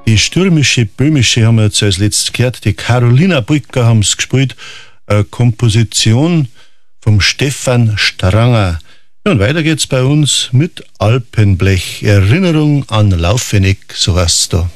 Die stürmische, böhmische haben wir jetzt als letztes gehört. Die Carolina Brücker haben es gespielt. Eine Komposition vom Stefan Stranger. Ja, und weiter geht's bei uns mit Alpenblech. Erinnerung an Laufeneck, so heißt's da.